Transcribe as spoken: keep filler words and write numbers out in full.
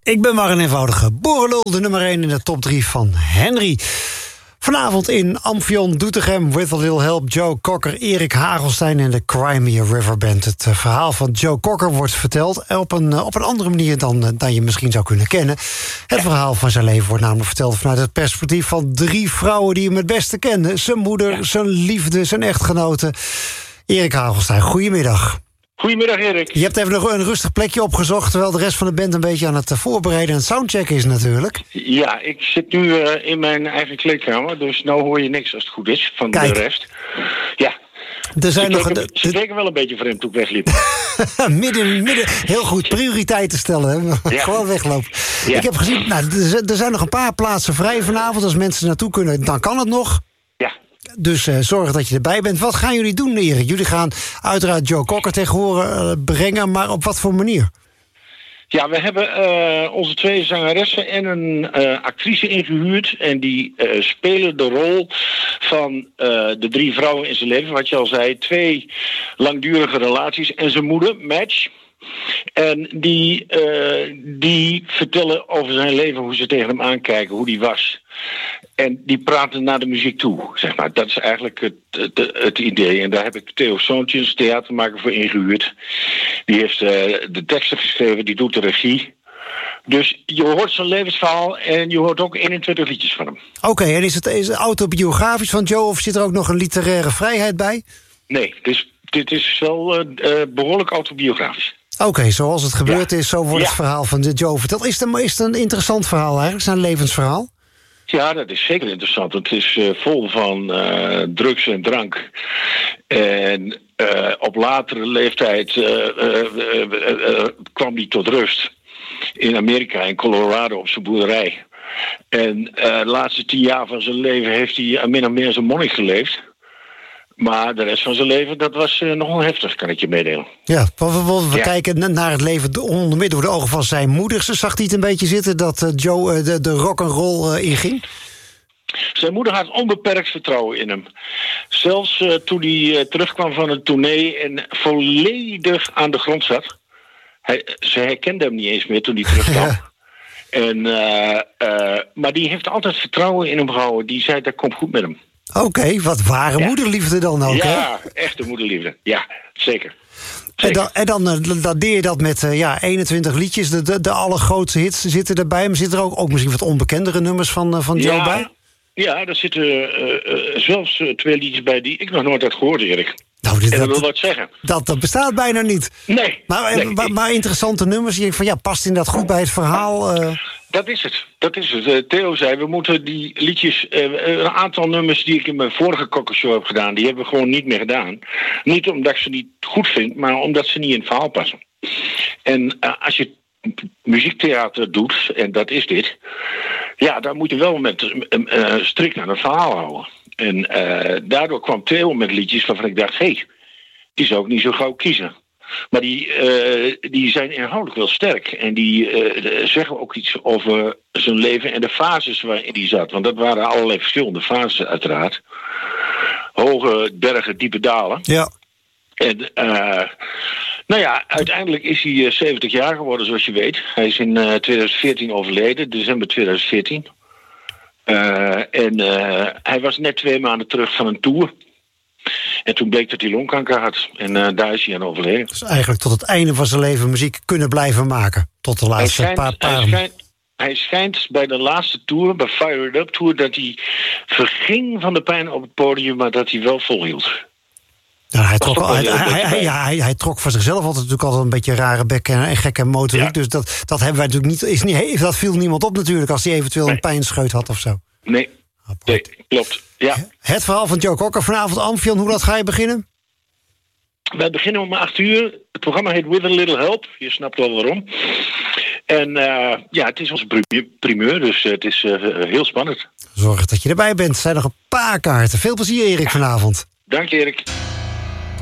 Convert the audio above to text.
Ik ben maar een eenvoudige boerenlul, de nummer één in de top drie van Henry. Vanavond in Amphion, Doetinchem, With a Little Help, Joe Cocker, Erik Hagelstein en de Crimea River Band. Het uh, verhaal van Joe Cocker wordt verteld op een, uh, op een andere manier dan, uh, dan je misschien zou kunnen kennen. Het verhaal van zijn leven wordt namelijk verteld vanuit het perspectief van drie vrouwen die hem het beste kenden. Zijn moeder, ja. zijn liefde, zijn echtgenote. Erik Hagelstein, goedemiddag. Goedemiddag, Erik. Je hebt even een rustig plekje opgezocht, terwijl de rest van de band een beetje aan het voorbereiden en het soundchecken is natuurlijk. Ja, ik zit nu uh, in mijn eigen kleedkamer, dus nou hoor je niks als het goed is van Kijk. de rest. Ja. Er zijn ze nog keken, een, ze keken wel een beetje vreemd toen ik wegliep. midden, midden, heel goed, prioriteiten stellen. Ja. Gewoon weglopen. Ja. Ik heb gezien, nou, er zijn nog een paar plaatsen vrij vanavond. Als mensen naartoe kunnen, dan kan het nog. Ja. Dus uh, zorg dat je erbij bent. Wat gaan jullie doen, Erik? Jullie gaan uiteraard Joe Cocker tegen horen uh, brengen, maar op wat voor manier? Ja, we hebben uh, onze twee zangeressen en een uh, actrice ingehuurd. En die uh, spelen de rol van uh, de drie vrouwen in zijn leven. Wat je al zei, twee langdurige relaties en zijn moeder, Madge. En die, uh, die vertellen over zijn leven, hoe ze tegen hem aankijken, hoe die was. En die praten naar de muziek toe, zeg maar. Dat is eigenlijk het, het, het idee. En daar heb ik Theo Soontjens, theatermaker, voor ingehuurd. Die heeft uh, de teksten geschreven, die doet de regie. Dus je hoort zijn levensverhaal en je hoort ook eenentwintig liedjes van hem. Oké, okay, en is het, is het autobiografisch van Joe of zit er ook nog een literaire vrijheid bij? Nee, dus dit is wel uh, uh, behoorlijk autobiografisch. Oké, okay, zoals het gebeurd ja. is, zo wordt ja. het verhaal van Joe verteld. Is het, is het een interessant verhaal eigenlijk, zijn levensverhaal? Ja, dat is zeker interessant. Het is uh, vol van uh, drugs en drank. En uh, op latere leeftijd uh, uh, uh, uh, uh, kwam hij tot rust. In Amerika, in Colorado, op zijn boerderij. En uh, de laatste tien jaar van zijn leven heeft hij min of meer als een monnik geleefd. Maar de rest van zijn leven, dat was uh, nogal heftig, kan ik je meedelen. Ja, we, we, we ja. kijken naar het leven onder meer door de ogen van zijn moeder. Ze zag hij het een beetje zitten dat uh, Joe uh, de, de rock'n'roll uh, inging? Zijn moeder had onbeperkt vertrouwen in hem. Zelfs uh, toen hij uh, terugkwam van een tournee en volledig aan de grond zat. Hij, ze herkende hem niet eens meer toen hij terugkwam. Ja. En, uh, uh, maar die heeft altijd vertrouwen in hem gehouden. Die zei, dat komt goed met hem. Oké, okay, wat ware ja. moederliefde dan ook, hè? Ja, echte moederliefde. Ja, zeker. zeker. En dan, en dan uh, dadeer je dat met uh, ja, eenentwintig liedjes. De, de, de allergrootste hits zitten erbij. Maar zitten er ook, ook misschien wat onbekendere nummers van, uh, van Joe ja, bij? Ja, er zitten uh, uh, zelfs uh, twee liedjes bij die ik nog nooit had gehoord, Erik. Nou, dit, en dat, dat wil wat zeggen. Dat, dat bestaat bijna niet. Nee. Maar, nee, maar, maar interessante nummers. Je denkt van ja, past in dat goed bij het verhaal? Uh... Dat is het. Dat is het. Uh, Theo zei, we moeten die liedjes... Uh, een aantal nummers die ik in mijn vorige Cocker-show heb gedaan... die hebben we gewoon niet meer gedaan. Niet omdat ik ze niet goed vind... maar omdat ze niet in het verhaal passen. En uh, als je muziektheater doet... en dat is dit... ja, dan moet je wel met uh, uh, strikt aan het verhaal houden. En uh, daardoor kwam Theo met liedjes waarvan ik dacht... hé, hey, die zou ik niet zo gauw kiezen. Maar die, uh, die zijn inhoudelijk wel sterk. En die uh, zeggen ook iets over zijn leven en de fases waarin hij zat. Want dat waren allerlei verschillende fases uiteraard. Hoge bergen, diepe dalen. Ja. En uh, nou ja, uiteindelijk is hij uh, zeventig jaar geworden, zoals je weet. Hij is in uh, twintig veertien overleden, december twintig veertien. Uh, en uh, hij was net twee maanden terug van een tour. En toen bleek dat hij longkanker had. En uh, daar is hij aan overleden. Dus eigenlijk tot het einde van zijn leven muziek kunnen blijven maken. Tot de laatste hij schijnt, paar paar... Hij schijnt, hij schijnt bij de laatste tour, bij Fire It Up Tour... dat hij verging van de pijn op het podium, maar dat hij wel volhield. Ja, hij, trok, hij, hij, hij, ja, hij, hij trok voor zichzelf altijd natuurlijk altijd een beetje rare bek en, en gekke motoriek. Ja. Dus dat, dat hebben wij natuurlijk niet. Is niet dat viel niemand op natuurlijk als hij eventueel nee. een pijnscheut had of zo. Nee, nee klopt. Ja. Het verhaal van Joe Cocker vanavond, Amphion, hoe dat ga je beginnen? Wij beginnen om acht uur. Het programma heet With a Little Help. Je snapt wel waarom. En uh, ja, het is onze primeur, dus het is uh, heel spannend. Zorg dat je erbij bent. Er zijn nog een paar kaarten. Veel plezier, Erik, vanavond. Dank je, Erik.